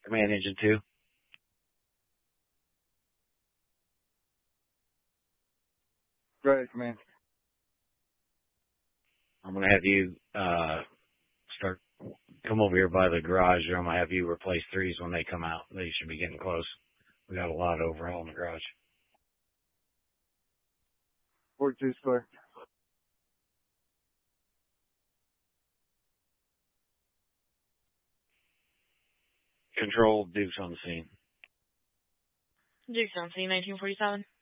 Command Engine 2. Right, Command. I'm going to have you come over here by the garage, or I'm going to have you replace 3s when they come out. They should be getting close. We got a lot of overhaul in the garage. 42 square. Control, Duke's on the scene. Duke's on scene, 1947.